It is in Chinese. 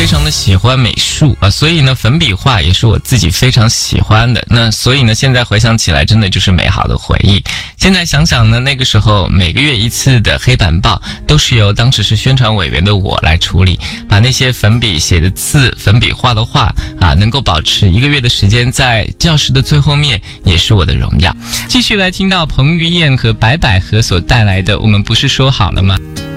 非常的喜欢美术啊，所以呢粉笔画也是我自己非常喜欢的。那所以呢现在回想起来真的就是美好的回忆。现在想想呢，那个时候每个月一次的黑板报都是由当时是宣传委员的我来处理，把那些粉笔写的字、粉笔画的画啊，能够保持1个月的时间在教室的最后面，也是我的荣耀。继续来听到彭于晏和白百合所带来的《我们不是说好了吗》。